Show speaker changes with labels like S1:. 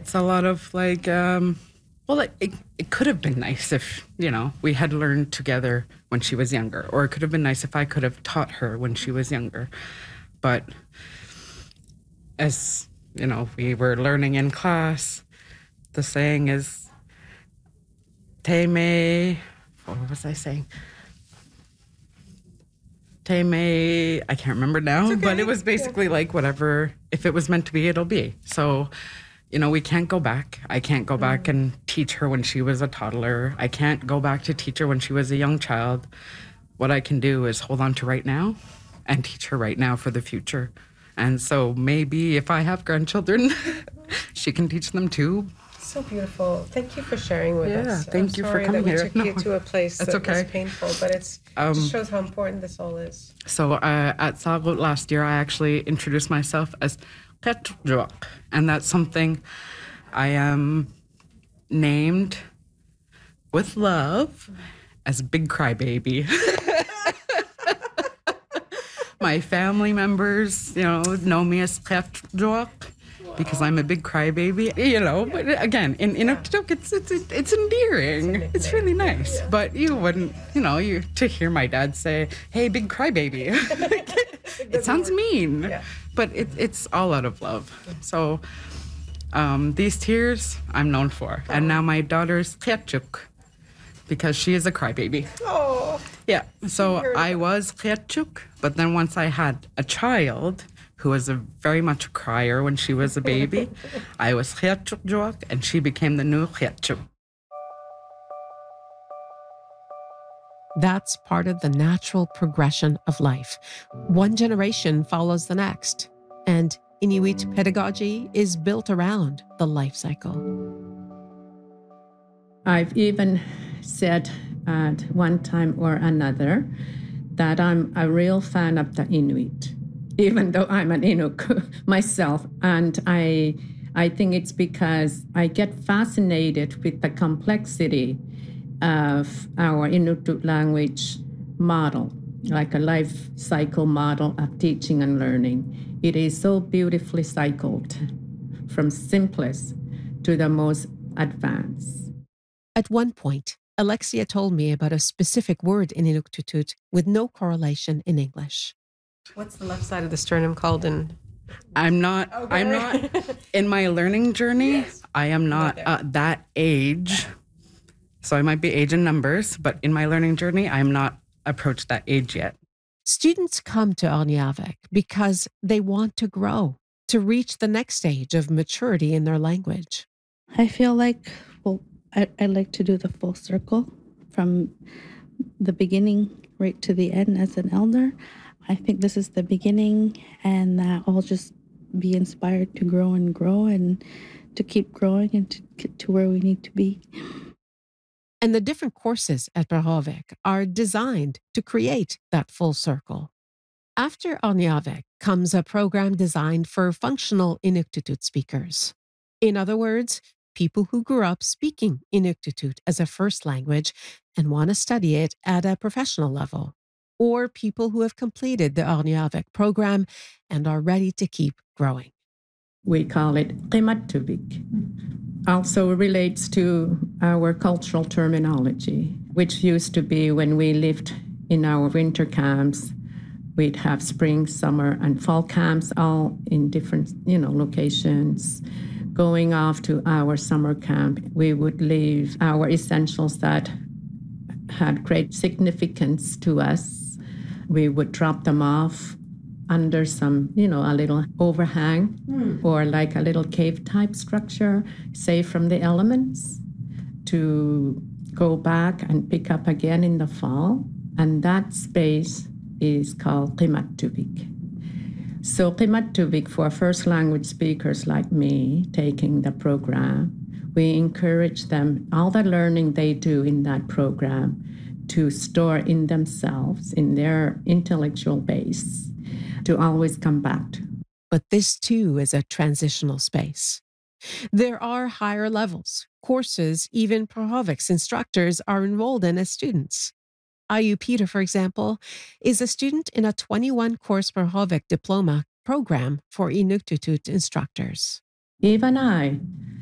S1: It's a lot of like, well, it could have been nice if, we had learned together when she was younger, or it could have been nice if I could have taught her when she was younger. But as, we were learning in class, the saying is, te me, what was I saying? Te me, I can't remember now, but it was basically like whatever, if it was meant to be, it'll be. So, we can't go back. I can't go back and teach her when she was a toddler. I can't go back to teach her when she was a young child. What I can do is hold on to right now and teach her right now for the future. And so maybe if I have grandchildren, she can teach them too.
S2: So beautiful. Thank you for sharing with us.
S1: Thank you for coming here.
S2: I'm sorry that we took you to a place that was painful, but it just shows how important this all is.
S1: So at Saarbrück last year, I actually introduced myself as Ketjok, and that's something I am named with love as Big Crybaby. My family members, know me as Ketjok because I'm a big crybaby, But again, in Inuktitut, it's endearing. It's really nice. Yeah. But you wouldn't, to hear my dad say, "Hey, big crybaby," it sounds mean. Yeah. But it's all out of love. So these tears I'm known for. And now my daughter's Ketjuk because she is a crybaby.
S2: Oh.
S1: Yeah. So I was Ketjuk, but then once I had a child who was very much a crier when she was a baby, I was Ketjuk, and she became the new Ketjuk.
S3: That's part of the natural progression of life. One generation follows the next, and Inuit pedagogy is built around the life cycle.
S4: I've even said at one time or another that I'm a real fan of the Inuit, even though I'm an Inuk myself. And I think it's because I get fascinated with the complexity of our Inuktitut language model, like a life cycle model of teaching and learning. It is so beautifully cycled from simplest to the most advanced.
S3: At one point, Alexia told me about a specific word in Inuktitut with no correlation in English.
S2: What's the left side of the sternum called in?
S1: I'm not in my learning journey. Yes. I am not that age. So I might be age in numbers, but in my learning journey, I'm not approached that age yet.
S3: Students come to Orniavik because they want to grow, to reach the next stage of maturity in their language.
S5: I feel like, I like to do the full circle from the beginning right to the end as an elder. I think this is the beginning, and I'll just be inspired to grow and to keep growing and to get to where we need to be.
S3: And the different courses at Berhovik are designed to create that full circle. After Orniavik comes a program designed for functional Inuktitut speakers. In other words, people who grew up speaking Inuktitut as a first language and want to study it at a professional level, or people who have completed the Orniavik program and are ready to keep growing.
S4: We call it Qimattuvik. Also relates to our cultural terminology, which used to be when we lived in our winter camps. We'd have spring, summer, and fall camps, all in different, locations. Going off to our summer camp, we would leave our essentials that had great significance to us. We would drop them off under some, a little overhang or like a little cave-type structure, safe from the elements, to go back and pick up again in the fall. And that space is called Qimattuvik. So Qimattuvik, for first language speakers like me taking the program, we encourage them, all the learning they do in that program, to store in themselves, in their intellectual base, to always come back to.
S3: But this too is a transitional space. There are higher levels, courses even Berhovik's instructors are enrolled in as students. Ayu Peter, for example, is a student in a 21-course Berhovik diploma program for Inuktitut instructors.
S4: Even I